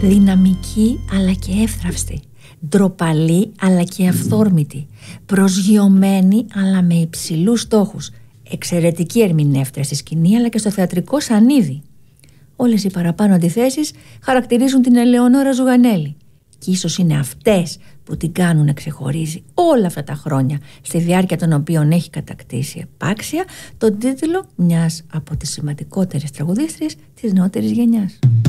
Δυναμική αλλά και εύθραυστη, ντροπαλή αλλά και αυθόρμητη, προσγειωμένη αλλά με υψηλούς στόχους, εξαιρετική ερμηνεύτρια στη σκηνή αλλά και στο θεατρικό σανίδι. Όλες οι παραπάνω αντιθέσεις χαρακτηρίζουν την Ελεονόρα Ζουγανέλη και ίσως είναι αυτές που την κάνουν να ξεχωρίζει όλα αυτά τα χρόνια, στη διάρκεια των οποίων έχει κατακτήσει επάξια τον τίτλο μιας από τις σημαντικότερες τραγουδίστριες της νεότερης γενιάς.